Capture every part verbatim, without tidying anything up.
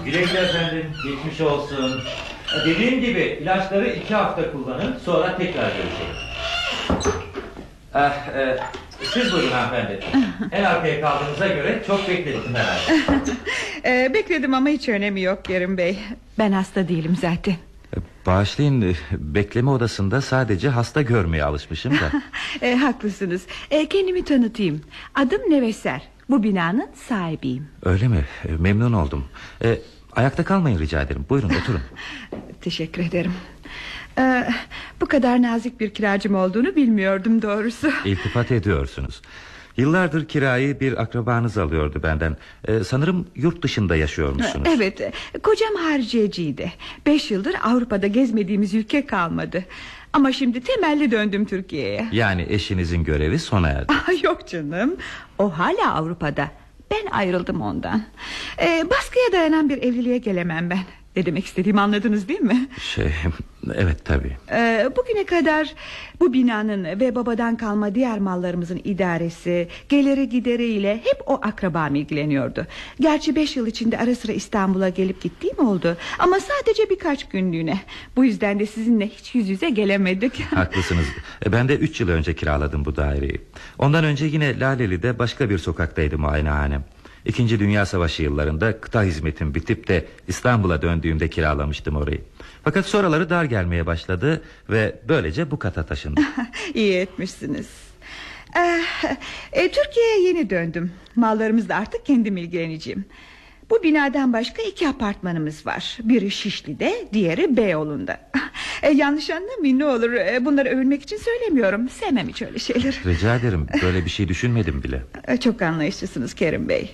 Güle güle efendim, geçmiş olsun. Dediğim gibi ilaçları iki hafta kullanın, sonra tekrar görüşelim. Ah, e, siz buyurun hanımefendi. En arkaya kaldığınıza göre çok bekledim herhalde. e, Bekledim ama hiç önemi yok Kerim Bey. Ben hasta değilim zaten. Bağışlayın, bekleme odasında sadece hasta görmeye alışmışım da. e, Haklısınız. e, Kendimi tanıtayım. Adım Neveser. Bu binanın sahibiyim. Öyle mi? Memnun oldum. e, Ayakta kalmayın rica ederim. Buyurun oturun. Teşekkür ederim. Ee, bu kadar nazik bir kiracım olduğunu bilmiyordum doğrusu. İltifat ediyorsunuz. Yıllardır kirayı bir akrabanız alıyordu benden. ee, Sanırım yurt dışında yaşıyormuşsunuz. Evet, kocam hariciyeciydi. Beş yıldır Avrupa'da gezmediğimiz ülke kalmadı. Ama şimdi temelli döndüm Türkiye'ye. Yani eşinizin görevi sona erdi. Yok canım, o hala Avrupa'da. Ben ayrıldım ondan. ee, Baskıya dayanan bir evliliğe gelemem ben. Ne demek istediğimi anladınız değil mi? Şey, evet tabii. ee, Bugüne kadar bu binanın ve babadan kalma diğer mallarımızın idaresi, geliri gideriyle hep o akrabam ilgileniyordu. Gerçi beş yıl içinde ara sıra İstanbul'a gelip gittiğim oldu. Ama sadece birkaç günlüğüne. Bu yüzden de sizinle hiç yüz yüze gelemedik. Haklısınız. Ben de üç yıl önce kiraladım bu daireyi. Ondan önce yine Laleli'de başka bir sokaktaydı muayenehanem. İkinci Dünya Savaşı yıllarında kıta hizmetim bitip de İstanbul'a döndüğümde kiralamıştım orayı. Fakat sonraları dar gelmeye başladı ve böylece bu kata taşındım. İyi etmişsiniz. ee, e, Türkiye'ye yeni döndüm. Mallarımızla artık kendim ilgileneceğim. Bu binadan başka iki apartmanımız var. Biri Şişli'de, diğeri Beyoğlu'nda. e, Yanlış anlamayın ne olur. e, Bunları övünmek için söylemiyorum. Sevmem hiç öyle şeyler. Rica ederim, böyle bir şey düşünmedim bile. e, Çok anlayışlısınız Kerim Bey.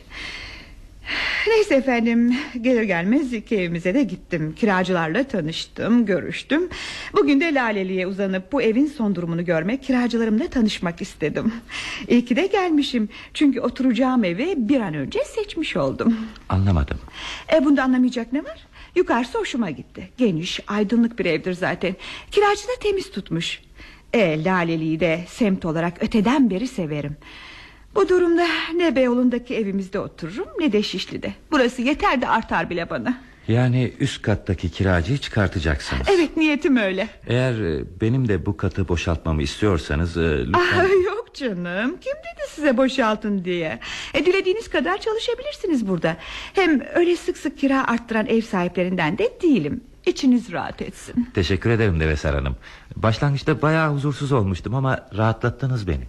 Neyse efendim, gelir gelmez iki evimize de gittim. Kiracılarla tanıştım, görüştüm. Bugün de Laleli'ye uzanıp bu evin son durumunu görmek, kiracılarımla tanışmak istedim. İyi ki de gelmişim. Çünkü oturacağım evi bir an önce seçmiş oldum. Anlamadım. E bunda anlamayacak ne var? Yukarısı hoşuma gitti. Geniş, aydınlık bir evdir zaten. Kiracı da temiz tutmuş. E Laleli'yi de semt olarak öteden beri severim. Bu durumda ne Beyoğlu'ndaki evimizde otururum ne de Şişli'de. Burası yeter de artar bile bana. Yani üst kattaki kiracıyı çıkartacaksınız. Evet, niyetim öyle. Eğer benim de bu katı boşaltmamı istiyorsanız lütfen... Ah, yok canım, kim dedi size boşaltın diye. e, Dilediğiniz kadar çalışabilirsiniz burada. Hem öyle sık sık kira arttıran ev sahiplerinden de değilim. İçiniz rahat etsin. Teşekkür ederim Neveser Hanım. Başlangıçta bayağı huzursuz olmuştum ama rahatlattınız beni.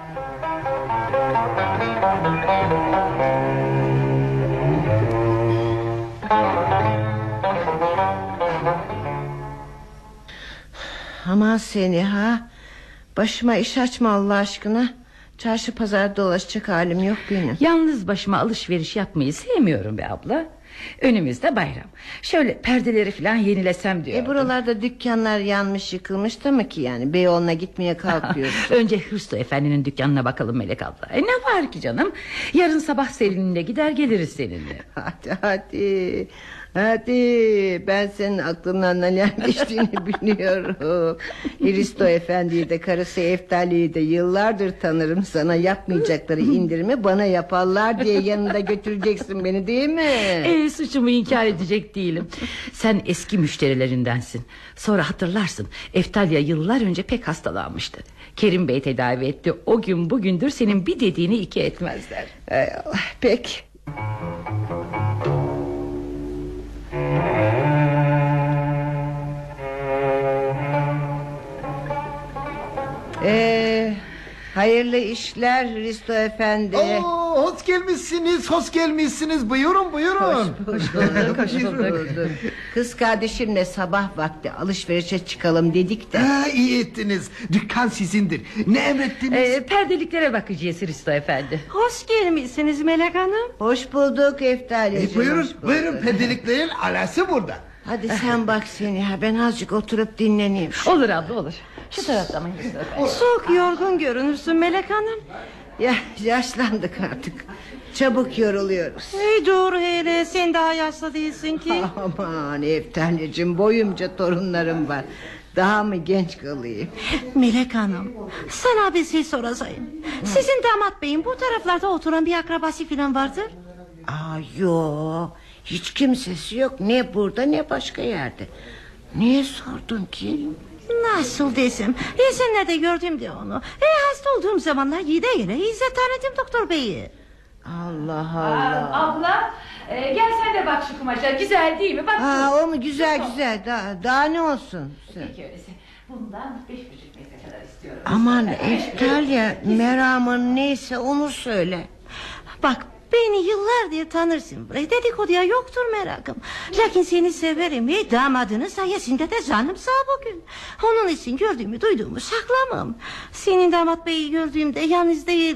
Aman seni ha. Başıma iş açma Allah aşkına. Çarşı pazar dolaşacak halim yok benim. Yalnız başıma alışveriş yapmayı sevmiyorum be abla. Önümüzde bayram. Şöyle perdeleri falan yenilesem diyorum. E buralarda dükkanlar yanmış yıkılmış da mı ki yani? Beyoğlu'na gitmeye kalkıyorsun. Önce Hırsto Efendi'nin dükkanına bakalım Melek abla. E ne var ki canım? Yarın sabah seninle gider geliriz seninle. Hadi hadi. Hadi, ben senin aklından neler geçtiğini biliyorum. Hristo Efendi'yi de karısı Eftali'yi de yıllardır tanırım. Sana yapmayacakları indirimi bana yaparlar diye yanında götüreceksin beni değil mi? E, suçumu inkar edecek değilim. Sen eski müşterilerindensin. Sonra hatırlarsın, Eftalya yıllar önce pek hastalanmıştı. Kerim Bey tedavi etti. O gün bugündür senin bir dediğini iki etmezler. Hay Allah, peki. Ee, hayırlı işler Hristo Efendi. Oo, hoş gelmişsiniz, hoş gelmişsiniz. Buyurun, buyurun. Hoş, hoş bulduk, hoş bulduk. Kız kardeşimle sabah vakti alışverişe çıkalım dedik de. Ha, iyi ettiniz. Dükkan sizindir. Ne emrettiniz? E, perdeliklere bakacağız Hristo Efendi. Hoş gelmişsiniz Melek Hanım. Hoş bulduk Eftalya. E, buyurun, buyurun. Perdeliklerin alası burada. Hadi sen bak seni ha, ben azıcık oturup dinleneyim. Olur abla olur. Şu tarafta mı Hristo Efendi? Çok yorgun görünürsün Melek Hanım. Ya yaşlandık artık. Çabuk yoruluyoruz. Ey doğru hele, sen daha yaşlı değilsin ki. Aman Eftalya'cığım, boyumca torunlarım var. Daha mı genç kalayım? Melek Hanım, sana bir şey soracağım. Sizin damat beyin bu taraflarda oturan bir akrabası falan vardır? Aa, yo, Hiç kimsesi yok, ne burada ne başka yerde. Niye sordun ki? Nasıl desem, İzinle de gördüm de onu. E, hasta olduğum zamanlar gide gire izle tanıdım doktor beyi. Allah Allah. Aa, abla e, gel sen de bak şu kumaşa, güzel değil mi? Bak. Aa, o mu güzel güzel, daha, daha ne olsun? Peki öyleyse. Bundan beş buçuk metre kadar istiyorum. Aman Eftalya, meramın neyse onu söyle. Bak, beni yıllardır tanırsın bre. Dedikoduya yoktur merakım. Lakin seni severim. E, damadının sayesinde de canım sağ bugün. Onun için gördüğümü duyduğumu saklamam. Senin damat beyi gördüğümde yalnız değil